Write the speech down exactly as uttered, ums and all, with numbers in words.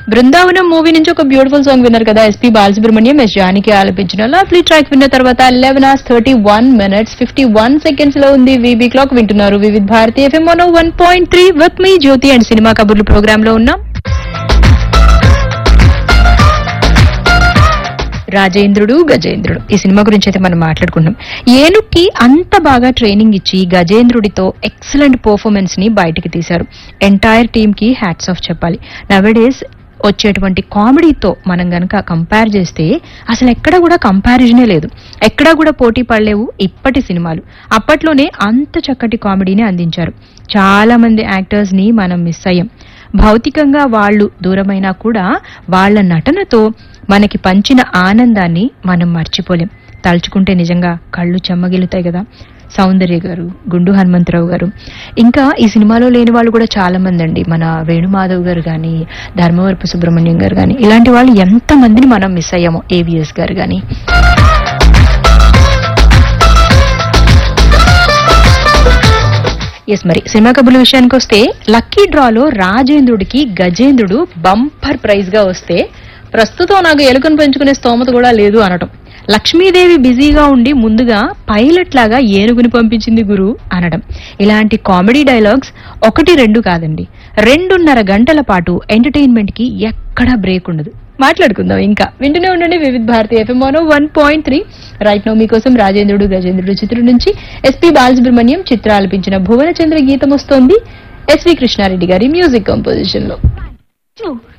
Brindavanam movie నుంచి ఒక beautiful song విన్నారు కదా, ఎస్పీ బాలసుబ్రహ్మణ్యం, ఎస్ జానికి ఆలపించిన లవ్లీ ట్రాక్ విన్న తర్వాత eleven hours thirty one minutes fifty one seconds లో ఉంది వీబీ క్లాక్. వింటున్నారు Vividh Bharati FM one one point three with me Jyothi and cinema కబుర్లు ప్రోగ్రామ్ లో ఉన్నాం. రాజేంద్రుడు గజేంద్రుడు ఈ సినిమా గురించి అయితే మనం మాట్లాడుకుంటున్నాం. ఏనుక్కి అంత బాగా ట్రైనింగ్ ఇచ్చి గజేంద్రుడితో ఎక్సలెంట్ పర్ఫార్మెన్స్ ని బయటికి తీశారు. ఎంటైర్ టీమ్ కి హ్యాట్స్ ఆఫ్ చెప్పాలి. నవడేస్ వచ్చేటువంటి కామెడీతో మనం గనక కంపేర్ చేస్తే అసలు ఎక్కడ కూడా కంపారిజనే లేదు, ఎక్కడా కూడా పోటీ పడలేవు ఇప్పటి సినిమాలు. అప్పట్లోనే అంత చక్కటి కామెడీని అందించారు. చాలా మంది యాక్టర్స్ ని మనం మిస్ అయ్యాం. భౌతికంగా వాళ్ళు దూరమైనా కూడా వాళ్ళ నటనతో మనకి పంచిన ఆనందాన్ని మనం మర్చిపోలేం. తలుచుకుంటే నిజంగా కళ్ళు చెమ్మగిలుతాయి కదా. సౌందర్య గారు, గుండు హనుమంతరావు గారు, ఇంకా ఈ సినిమాలో లేని వాళ్ళు కూడా చాలా మంది అండి. మన వేణుమాధవ్ గారు గాని, ధర్మవరపు సుబ్రహ్మణ్యం గారు గాని, ఇలాంటి వాళ్ళు ఎంత మందిని మనం మిస్ అయ్యామో. ఏవిఎస్ గారు గాని. ఎస్, మరి సినిమా కబుర్ల విషయానికి వస్తే లక్కీ డ్రాలో రాజేంద్రుడికి గజేంద్రుడు బంపర్ ప్రైజ్ గా వస్తే ప్రస్తుతం నాకు ఎలుకను పెంచుకునే స్తోమత కూడా లేదు అనటం. లక్ష్మీదేవి బిజీగా ఉండి ముందుగా పైలట్ లాగా ఏనుగుని పంపించింది గురు అనడం. ఇలాంటి కామెడీ డైలాగ్స్ ఒకటి రెండు కాదండి, రెండున్నర గంటల పాటు ఎంటర్టైన్మెంట్ కి ఎక్కడా బ్రేక్ ఉండదు. మాట్లాడుకుందాం ఇంకా. వింటూనే ఉండండి Vividh Bharati FM one point three. Right no మీకోసం రాజేంద్రుడు గజేంద్రుడు చిత్రం నుంచి ఎస్పీ బాలసుబ్రహ్మణ్యం చిత్ర ఆలపించిన భువనచంద్ర గీతం వస్తోంది ఎస్వి కృష్ణారెడ్డి గారి మ్యూజిక్ కంపోజిషన్ లో.